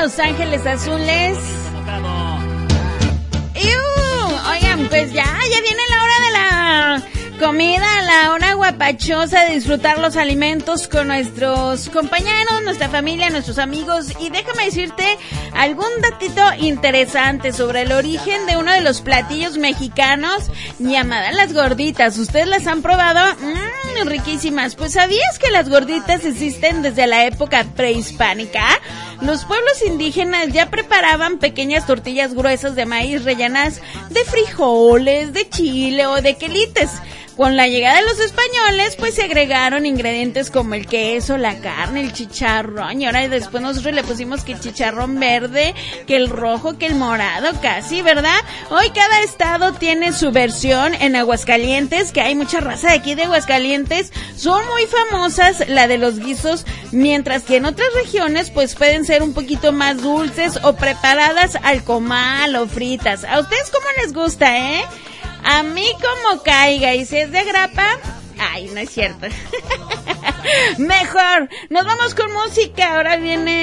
Los Ángeles Azules. Oigan, pues ya viene la hora de la comida, la hora guapachosa de disfrutar los alimentos con nuestros compañeros, nuestra familia, nuestros amigos. Y déjame decirte algún datito interesante sobre el origen de uno de los platillos mexicanos llamadas las gorditas. ¿Ustedes las han probado? Riquísimas. Pues ¿sabías que las gorditas existen desde la época prehispánica? Los pueblos indígenas ya preparaban pequeñas tortillas gruesas de maíz rellenas de frijoles, de chile o de quelites. Con la llegada de los españoles, pues se agregaron ingredientes como el queso, la carne, el chicharrón, y ahora después nosotros le pusimos que el chicharrón verde, que el rojo, que el morado, casi, ¿verdad? Hoy cada estado tiene su versión. En Aguascalientes, que hay mucha raza de aquí de Aguascalientes, son muy famosas la de los guisos, mientras que en otras regiones, pues pueden ser un poquito más dulces o preparadas al comal o fritas. ¿A ustedes cómo les gusta, A mí como caiga, y si es de grapa, ay, no es cierto. Mejor, nos vamos con música, ahora viene